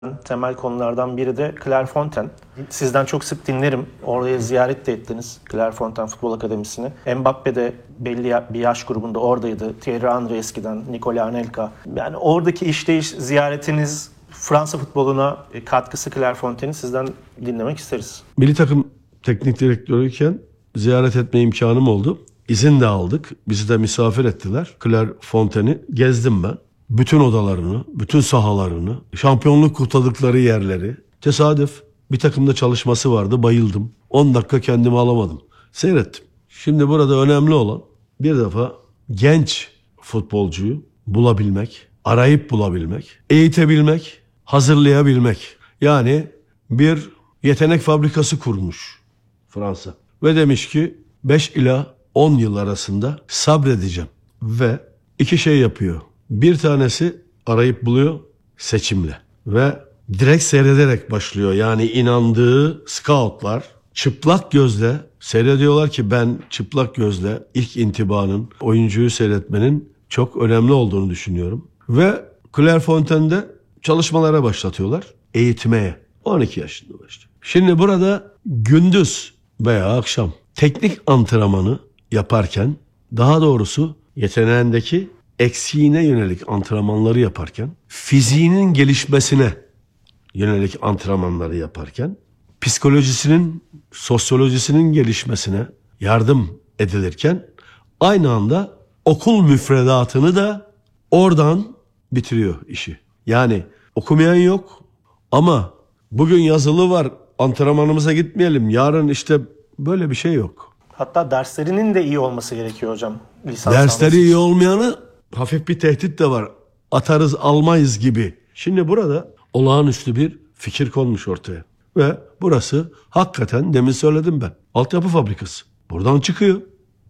temel konulardan biri de Clairefontaine. Sizden çok sık dinlerim. Oraya ziyaret de ettiniz, Clairefontaine Futbol Akademisi'ni. Mbappe de belli bir yaş grubunda oradaydı. Thierry Henry eskiden, Nicolas Anelka. Yani oradaki işleyiş, ziyaretiniz, Fransa futboluna katkısı Clairefontaine'i sizden dinlemek isteriz. Milli takım teknik direktörüyken ziyaret etme imkanım oldu. İzin de aldık. Bizi de misafir ettiler. Clairefontaine'i gezdim ben. Bütün odalarını, bütün sahalarını, şampiyonluk kutladıkları yerleri. Tesadüf bir takımda çalışması vardı, bayıldım. 10 dakika kendimi alamadım. Seyrettim. Şimdi burada önemli olan bir defa genç futbolcuyu bulabilmek, arayıp bulabilmek, eğitebilmek, hazırlayabilmek. Yani bir yetenek fabrikası kurmuş Fransa. Ve demiş ki 5 ila 10 yıl arasında sabredeceğim. Ve 2 şey yapıyor. Bir tanesi arayıp buluyor seçimle. Ve direkt seyrederek başlıyor. Yani inandığı scoutlar çıplak gözle seyrediyorlar ki ben çıplak gözle ilk intibanın, oyuncuyu seyretmenin çok önemli olduğunu düşünüyorum. Ve Clairefontaine'de çalışmalara başlatıyorlar. Eğitmeye. 12 yaşında başlıyor. Şimdi burada gündüz veya akşam teknik antrenmanı yaparken, daha doğrusu yeteneğindeki eksiğine yönelik antrenmanları yaparken, fiziğinin gelişmesine yönelik antrenmanları yaparken, psikolojisinin, sosyolojisinin gelişmesine yardım edilirken, aynı anda okul müfredatını da oradan bitiriyor işi. Yani okumayan yok ama bugün yazılı var, antrenmanımıza gitmeyelim, yarın işte böyle bir şey yok. Hatta derslerinin de iyi olması gerekiyor hocam. Dersleri iyi olmayanı hafif bir tehdit de var. Atarız almayız gibi. Şimdi burada olağanüstü bir fikir konmuş ortaya. Ve burası hakikaten demin söyledim ben. Altyapı fabrikası. Buradan çıkıyor.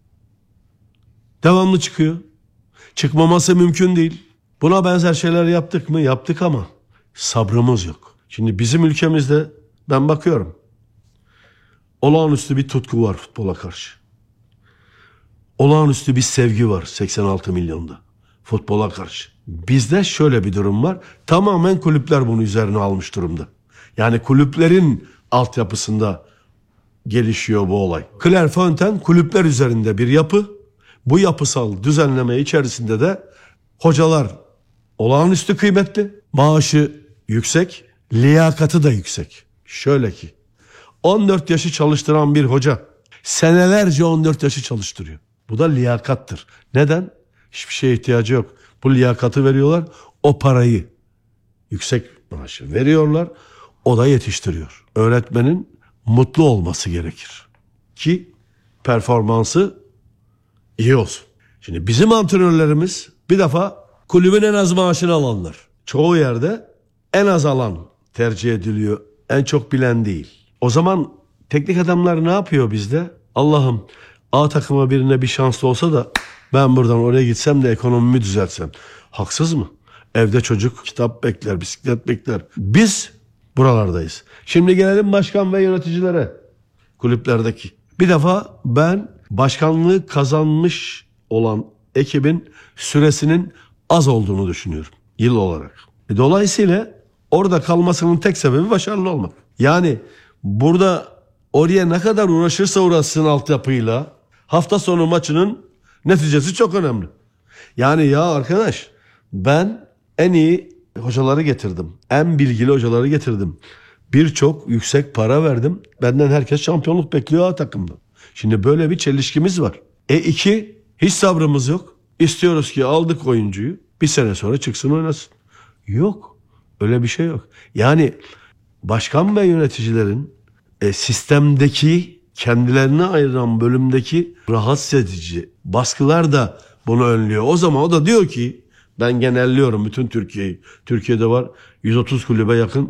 Devamlı çıkıyor. Çıkmaması mümkün değil. Buna benzer şeyler yaptık mı? Yaptık ama sabrımız yok. Şimdi bizim ülkemizde ben bakıyorum. Olağanüstü bir tutku var futbola karşı. Olağanüstü bir sevgi var 86 milyonda futbola karşı. Bizde şöyle bir durum var. Tamamen kulüpler bunu üzerine almış durumda. Yani kulüplerin altyapısında gelişiyor bu olay. Clairefontaine kulüpler üzerinde bir yapı. Bu yapısal düzenleme içerisinde de hocalar olağanüstü kıymetli. Maaşı yüksek, liyakatı da yüksek. Şöyle ki 14 yaşı çalıştıran bir hoca senelerce 14 yaşı çalıştırıyor. Bu da liyakattır. Neden? Hiçbir şeye ihtiyacı yok. Bu liyakatı veriyorlar. O parayı yüksek maaşı veriyorlar. O da yetiştiriyor. Öğretmenin mutlu olması gerekir. Ki performansı iyi olsun. Şimdi bizim antrenörlerimiz bir defa kulübün en az maaşını alanlar. Çoğu yerde en az alan tercih ediliyor. En çok bilen değil. O zaman teknik adamlar ne yapıyor bizde? Allah'ım A takıma birine bir şans olsa da ben buradan oraya gitsem de ekonomimi düzeltsem. Haksız mı? Evde çocuk kitap bekler, bisiklet bekler. Biz buralardayız. Şimdi gelelim başkan ve yöneticilere. Kulüplerdeki. Bir defa ben başkanlığı kazanmış olan ekibin süresinin az olduğunu düşünüyorum. Yıl olarak. Dolayısıyla orada kalmasının tek sebebi başarılı olmak. Yani burada oraya ne kadar uğraşırsa uğraşsın altyapıyla hafta sonu maçının neticesi çok önemli. Yani ya arkadaş ben en iyi hocaları getirdim. En bilgili hocaları getirdim. Birçok yüksek para verdim. Benden herkes şampiyonluk bekliyor A takımda. Şimdi böyle bir çelişkimiz var. İki, hiç sabrımız yok. İstiyoruz ki aldık oyuncuyu. Bir sene sonra çıksın oynasın. Yok. Öyle bir şey yok. Yani başkan ve yöneticilerin sistemdeki kendilerine ayıran bölümdeki rahatsız edici baskılar da bunu önlüyor. O zaman o da diyor ki ben genelliyorum bütün Türkiye'yi. Türkiye'de var 130 kulübe yakın